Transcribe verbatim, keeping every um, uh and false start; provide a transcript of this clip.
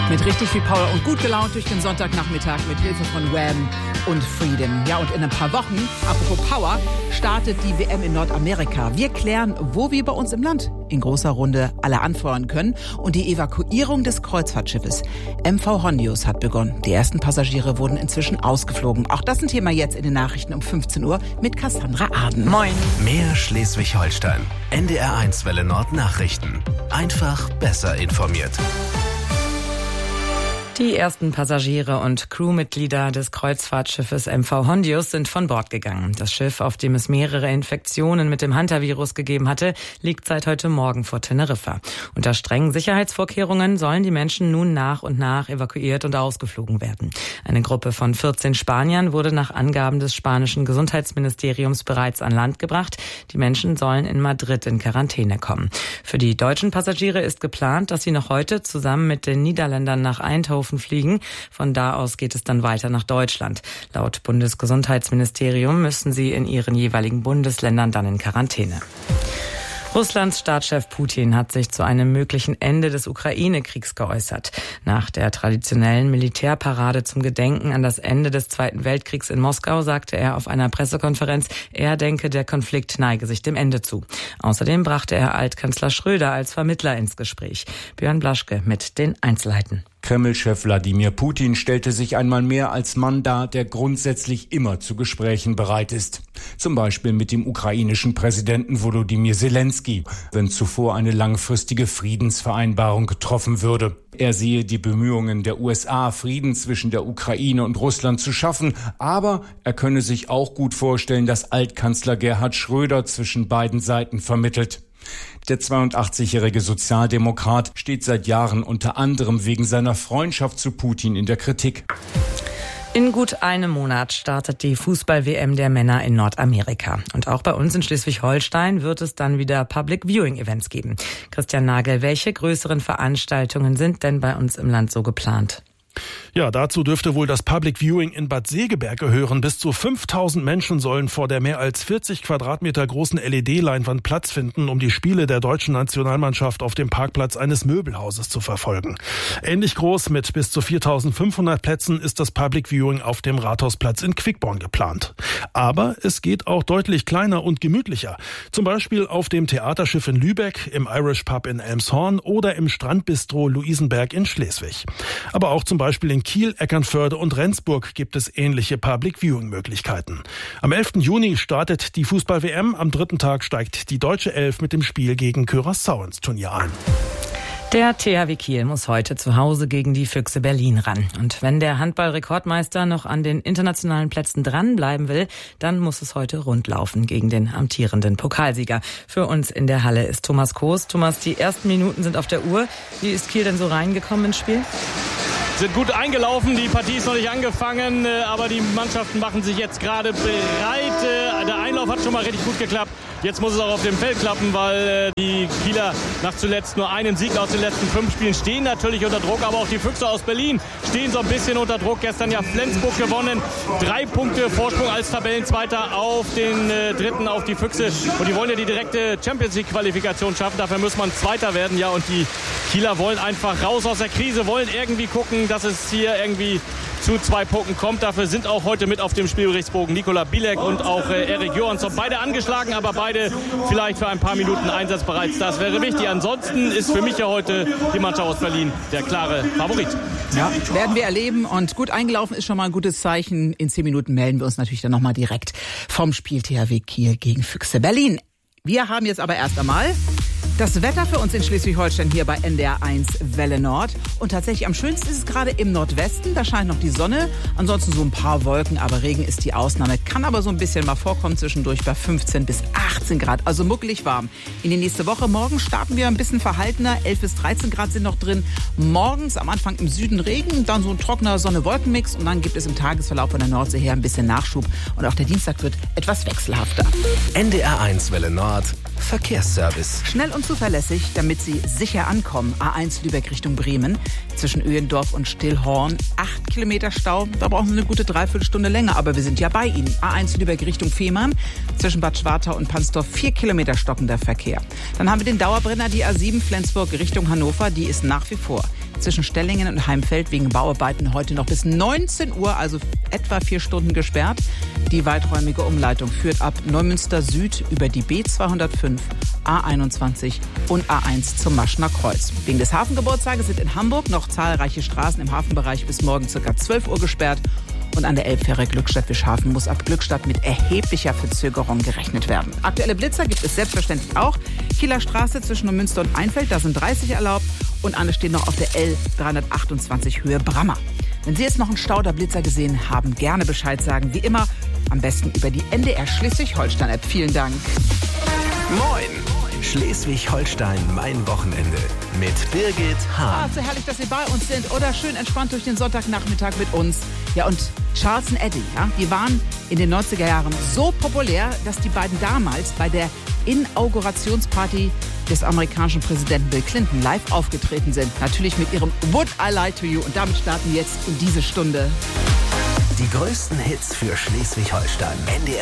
Mit richtig viel Power und gut gelaunt durch den Sonntagnachmittag mit Hilfe von Wham und Freedom. Ja, und in ein paar Wochen, apropos Power, startet die W M in Nordamerika. Wir klären, wo wir bei uns im Land in großer Runde alle anfeuern können. Und die Evakuierung des Kreuzfahrtschiffes M V Hondius hat begonnen. Die ersten Passagiere wurden inzwischen ausgeflogen. Auch das ein Thema jetzt in den Nachrichten um fünfzehn Uhr mit Cassandra Aden. Moin. Mehr Schleswig-Holstein. N D R eins Welle Nord Nachrichten. Einfach besser informiert. Die ersten Passagiere und Crewmitglieder des Kreuzfahrtschiffes M V Hondius sind von Bord gegangen. Das Schiff, auf dem es mehrere Infektionen mit dem Hantavirus gegeben hatte, liegt seit heute Morgen vor Teneriffa. Unter strengen Sicherheitsvorkehrungen sollen die Menschen nun nach und nach evakuiert und ausgeflogen werden. Eine Gruppe von vierzehn Spaniern wurde nach Angaben des spanischen Gesundheitsministeriums bereits an Land gebracht. Die Menschen sollen in Madrid in Quarantäne kommen. Für die deutschen Passagiere ist geplant, dass sie noch heute zusammen mit den Niederländern nach Eindhoven fliegen. Von da aus geht es dann weiter nach Deutschland. Laut Bundesgesundheitsministerium müssen sie in ihren jeweiligen Bundesländern dann in Quarantäne. Russlands Staatschef Putin hat sich zu einem möglichen Ende des Ukraine-Kriegs geäußert. Nach der traditionellen Militärparade zum Gedenken an das Ende des Zweiten Weltkriegs in Moskau sagte er auf einer Pressekonferenz, er denke, der Konflikt neige sich dem Ende zu. Außerdem brachte er Altkanzler Schröder als Vermittler ins Gespräch. Björn Blaschke mit den Einzelheiten. Kreml-Chef Wladimir Putin stellte sich einmal mehr als Mann dar, der grundsätzlich immer zu Gesprächen bereit ist. Zum Beispiel mit dem ukrainischen Präsidenten Volodymyr Zelensky, wenn zuvor eine langfristige Friedensvereinbarung getroffen würde. Er sehe die Bemühungen der U S A, Frieden zwischen der Ukraine und Russland zu schaffen, aber er könne sich auch gut vorstellen, dass Altkanzler Gerhard Schröder zwischen beiden Seiten vermittelt. Der zweiundachtzigjährige Sozialdemokrat steht seit Jahren unter anderem wegen seiner Freundschaft zu Putin in der Kritik. In gut einem Monat startet die Fußball-W M der Männer in Nordamerika. Und auch bei uns in Schleswig-Holstein wird es dann wieder Public-Viewing-Events geben. Christian Nagel, welche größeren Veranstaltungen sind denn bei uns im Land so geplant? Ja, dazu dürfte wohl das Public Viewing in Bad Segeberg gehören. Bis zu fünftausend Menschen sollen vor der mehr als vierzig Quadratmeter großen L E D-Leinwand Platz finden, um die Spiele der deutschen Nationalmannschaft auf dem Parkplatz eines Möbelhauses zu verfolgen. Ähnlich groß mit bis zu viertausendfünfhundert Plätzen ist das Public Viewing auf dem Rathausplatz in Quickborn geplant. Aber es geht auch deutlich kleiner und gemütlicher. Zum Beispiel auf dem Theaterschiff in Lübeck, im Irish Pub in Elmshorn oder im Strandbistro Luisenberg in Schleswig. Aber auch zum Beispiel in Kiel, Eckernförde und Rendsburg gibt es ähnliche Public-Viewing-Möglichkeiten. Am elften Juni startet die Fußball-W M. Am dritten Tag steigt die deutsche Elf mit dem Spiel gegen Curaçao ins Turnier ein. Der T H W Kiel muss heute zu Hause gegen die Füchse Berlin ran. Und wenn der Handball-Rekordmeister noch an den internationalen Plätzen dranbleiben will, dann muss es heute rund laufen gegen den amtierenden Pokalsieger. Für uns in der Halle ist Thomas Koos. Thomas, die ersten Minuten sind auf der Uhr. Wie ist Kiel denn so reingekommen ins Spiel? Sind gut eingelaufen, die Partie ist noch nicht angefangen, aber die Mannschaften machen sich jetzt gerade bereit. Der Einlauf hat schon mal richtig gut geklappt. Jetzt muss es auch auf dem Feld klappen, weil die Kieler nach zuletzt nur einen Sieg aus den letzten fünf Spielen stehen natürlich unter Druck. Aber auch die Füchse aus Berlin stehen so ein bisschen unter Druck. Gestern ja Flensburg gewonnen. Drei Punkte Vorsprung als Tabellenzweiter auf den äh, Dritten, auf die Füchse. Und die wollen ja die direkte Champions-League-Qualifikation schaffen. Dafür muss man Zweiter werden. Ja, und die Kieler wollen einfach raus aus der Krise, wollen irgendwie gucken, dass es hier irgendwie zu zwei Punkten kommt. Dafür sind auch heute mit auf dem Spielberichtsbogen Nikola Bilek und auch äh, Erik Johansson. Beide angeschlagen, aber beide vielleicht für ein paar Minuten einsatzbereit. Das wäre wichtig. Ansonsten ist für mich ja heute die Mannschaft aus Berlin der klare Favorit. Ja, werden wir erleben. Und gut eingelaufen ist schon mal ein gutes Zeichen. In zehn Minuten melden wir uns natürlich dann nochmal direkt vom Spiel T H W Kiel gegen Füchse Berlin. Wir haben jetzt aber erst einmal das Wetter für uns in Schleswig-Holstein hier bei N D R eins Welle Nord. Und tatsächlich am schönsten ist es gerade im Nordwesten. Da scheint noch die Sonne. Ansonsten so ein paar Wolken, aber Regen ist die Ausnahme. Kann aber so ein bisschen mal vorkommen zwischendurch bei fünfzehn bis achtzehn Grad. Also muckelig warm. In die nächste Woche. Morgen starten wir ein bisschen verhaltener. elf bis dreizehn Grad sind noch drin. Morgens am Anfang im Süden Regen, dann so ein trockener Sonne-Wolken-Mix. Und dann gibt es im Tagesverlauf von der Nordsee her ein bisschen Nachschub. Und auch der Dienstag wird etwas wechselhafter. N D R eins Welle Nord. Verkehrsservice. Schnell und zuverlässig, damit Sie sicher ankommen. A eins Lübeck Richtung Bremen. Zwischen Öhendorf und Stillhorn. Acht Kilometer Stau. Da brauchen Sie eine gute Dreiviertelstunde länger. Aber wir sind ja bei Ihnen. A eins Lübeck Richtung Fehmarn. Zwischen Bad Schwartau und Pansdorf. Vier Kilometer stockender Verkehr. Dann haben wir den Dauerbrenner, die A sieben Flensburg Richtung Hannover. Die ist nach wie vor zwischen Stellingen und Heimfeld wegen Bauarbeiten heute noch bis neunzehn Uhr, also etwa vier Stunden gesperrt. Die weiträumige Umleitung führt ab Neumünster Süd über die B zweihundertfünf, A einundzwanzig und A eins zum Maschner Kreuz. Wegen des Hafengeburtstages sind in Hamburg noch zahlreiche Straßen im Hafenbereich bis morgen ca. zwölf Uhr gesperrt. Und an der Elbfähre Glückstadt-Wischhafen muss ab Glückstadt mit erheblicher Verzögerung gerechnet werden. Aktuelle Blitzer gibt es selbstverständlich auch. Kieler Straße zwischen Neumünster und Einfeld, da sind dreißig erlaubt. Und andere stehen noch auf der L dreihundertachtundzwanzig Höhe Brammer. Wenn Sie jetzt noch einen Stauderblitzer gesehen haben, gerne Bescheid sagen. Wie immer, am besten über die N D R Schleswig-Holstein-App. Vielen Dank. Moin! Schleswig-Holstein, mein Wochenende mit Birgit Ah, Hahn. so herrlich, dass Sie bei uns sind oder schön entspannt durch den Sonntagnachmittag mit uns. Ja, und Charles und Eddie, ja, die waren in den neunziger Jahren so populär, dass die beiden damals bei der Inaugurationsparty des amerikanischen Präsidenten Bill Clinton live aufgetreten sind. Natürlich mit ihrem Would I Lie to You. Und damit starten wir jetzt in diese Stunde. Die größten Hits für Schleswig-Holstein. N D R